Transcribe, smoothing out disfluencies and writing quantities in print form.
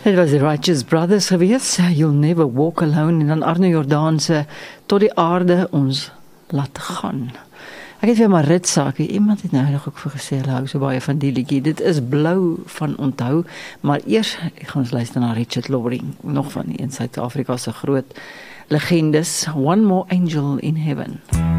Dit was die Righteous Brothers gewees, You'll Never Walk Alone, en dan Arno Jordaan se Tot die aarde ons laat gaan. Ek het weer maar ritsaak, iemand het nou nog ook vir gesê, hulle hou so baie van die liedjie, dit is blou van onthou, maar eers gaan ons luister na Richard Loring, nog van die in Suid-Afrika se groot legendes, One More Angel in Heaven.